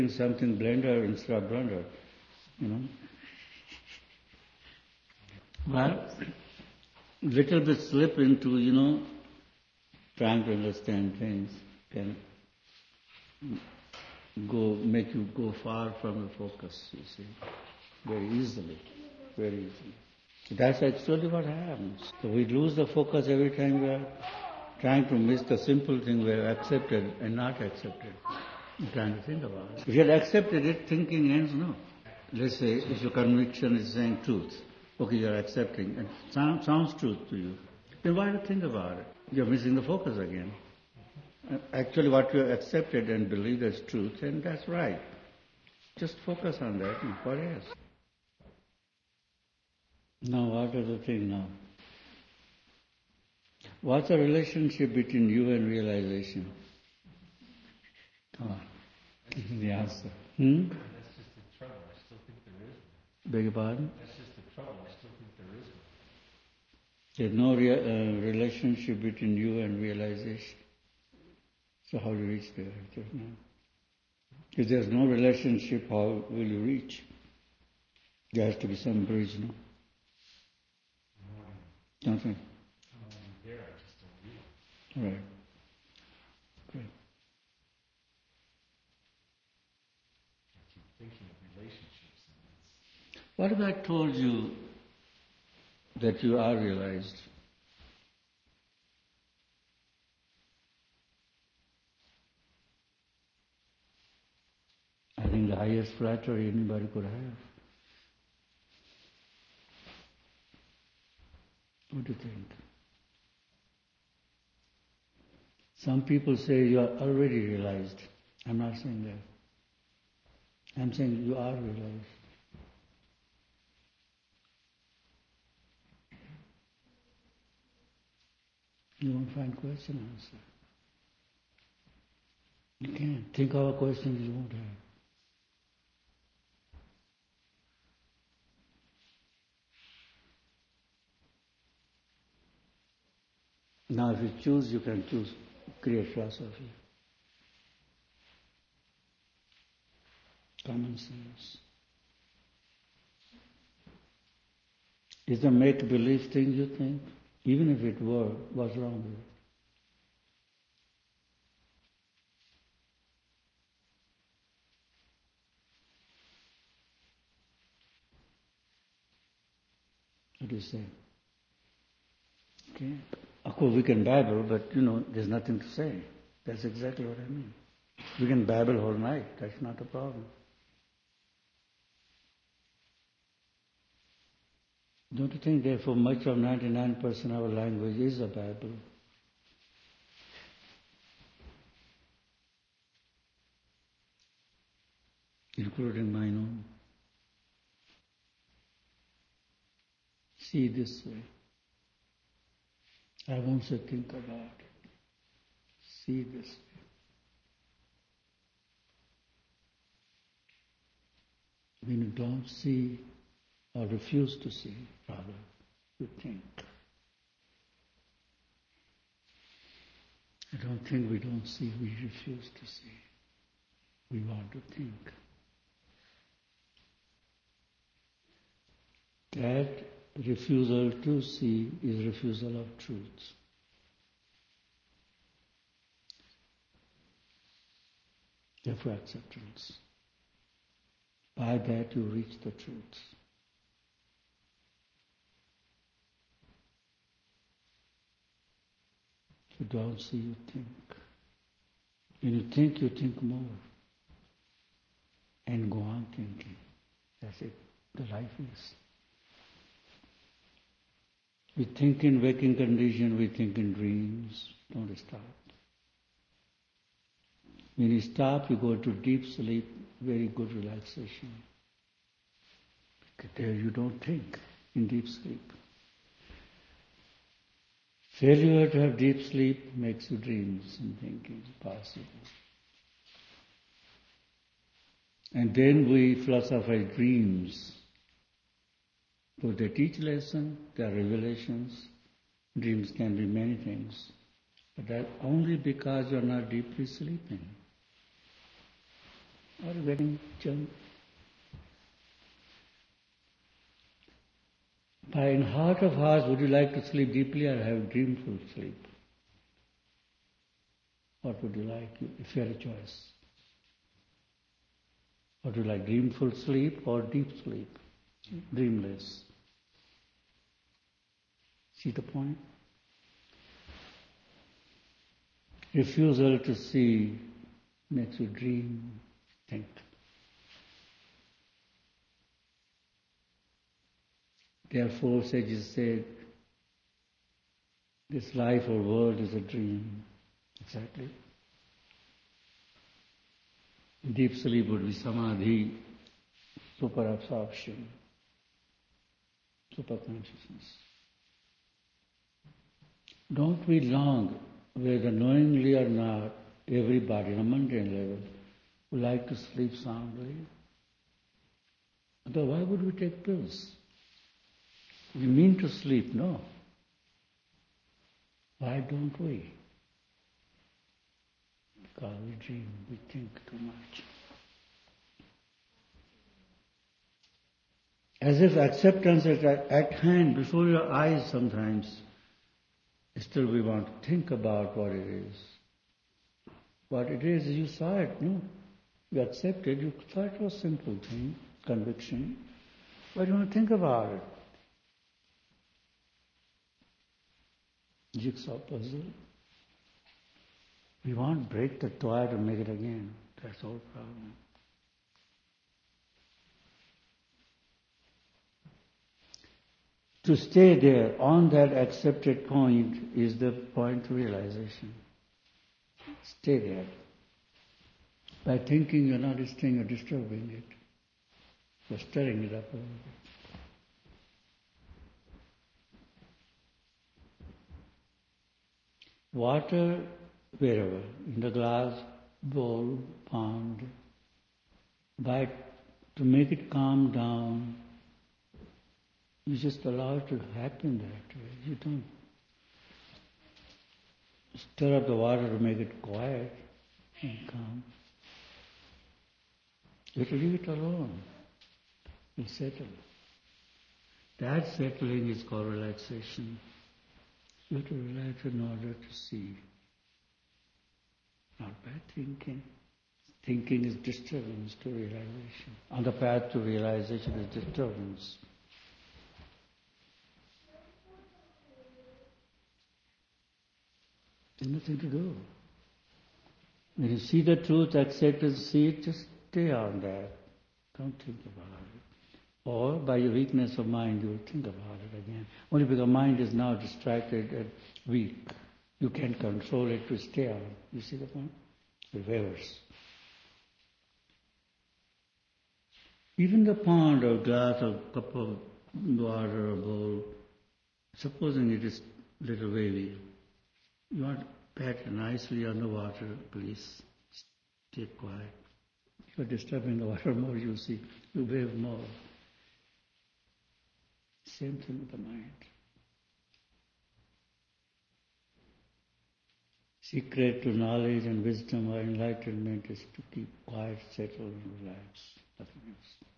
something blender instead of blender, you know. Well, little bit slip into, trying to understand things can make you go far from the focus, you see, very easily, very easily. That's actually what happens. So we lose the focus every time we are trying to miss the simple thing we have accepted and not accepted. You're trying to think about it. If you had accepted it, thinking ends no. Let's say if your conviction is saying truth, okay, you're accepting, and sounds truth to you, then why do you think about it? You're missing the focus again. Actually, what you have accepted and believed as truth, and that's right. Just focus on that, and what else? Now, what is the thing now? What's the relationship between you and realization? Come on. Give me the answer. That's just the trouble. I still think there is one. Beg your pardon? That's just the trouble. I still think there is one. There's no relationship between you and realization. So how do you reach there? If there's no relationship, how will you reach? There has to be some bridge, no? Nothing. There, I just don't read it. Right. Great. I keep thinking of relationships, and it's What if I told you that you are realized? I think the highest flattery anybody could have. What do you think? Some people say you are already realized. I'm not saying that. I'm saying you are realized. You won't find question answer. You can't. Think of a question you won't have. Now if you choose, you can choose create philosophy. Common sense. Is a make-believe thing you think? Even if it were, what's wrong with it? What do you say? Okay. Of course we can babble, but there's nothing to say. That's exactly what I mean. We can babble all night, that's not a problem. Don't you think therefore much of 99% of our language is a babble? Including mine own. See this way. I won't say think about it. See this way. When you don't see or refuse to see, rather, you think. I don't think we don't see, we refuse to see. We want to think. That refusal to see is refusal of truth. Therefore acceptance. By that you reach the truth. If you don't see, you think. When you think more. And go on thinking. That's it. The life is. We think in waking condition, we think in dreams. Don't stop. When you stop, you go to deep sleep, very good relaxation. There you don't think in deep sleep. Failure to have deep sleep makes you dreams and thinking possible. And then we philosophize dreams. So they teach lesson, they are revelations. Dreams can be many things. But that only because you are not deeply sleeping. Are you getting junk? By in heart of hearts, would you like to sleep deeply or have dreamful sleep? What would you like if you had a choice? Would you like dreamful sleep or deep sleep? Dreamless. See the point? Refusal to see makes you dream, think. Therefore, sages said, this life or world is a dream. Exactly. Deep sleep would be samadhi, super absorption, super consciousness. Don't we long, whether knowingly or not, everybody on a mundane level would like to sleep soundly? Although why would we take pills? We mean to sleep, no. Why don't we? Because we dream, we think too much. As if acceptance is at hand, before your eyes sometimes, still we want to think about what it is. What it is, you saw it, no? You accepted, you thought it was a simple thing, conviction. Why do you want to think about it? Jigsaw puzzle. We want to break the toy to make it again. That's all problem. To stay there on that accepted point is the point of realization. Stay there. By thinking you're not disturbing, you're disturbing it. You're stirring it up a little bit. Water wherever, in the glass, bowl, pond, to make it calm down, you just allow it to happen that way. You don't stir up the water to make it quiet and calm. You have to leave it alone. It'll settle. That settling is called relaxation. You have to relax in order to see. Not by thinking. Thinking is disturbance to realization. On the path to realization is disturbance. There's nothing to do. When you see the truth, accept it, see it, just stay on that. Don't think about it. Or by your weakness of mind, you will think about it again. Only because mind is now distracted and weak. You can't control it to stay on. You see the point? It wavers. Even the pond or glass or cup of water or bowl, supposing it is a little wavy, you want to pat nicely on the water, please stay quiet. If you're disturbing the water more, you see, you wave more. Same thing with the mind. Secret to knowledge and wisdom or enlightenment is to keep quiet, settled, and relaxed. Nothing else.